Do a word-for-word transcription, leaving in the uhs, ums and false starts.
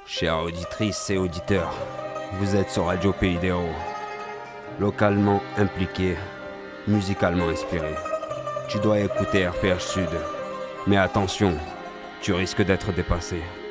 Chères auditrices et auditeurs, vous êtes sur Radio Pays des Héros. Localement impliqué, musicalement inspiré. Tu dois écouter R P H Sud. Mais attention, tu risques d'être dépassé.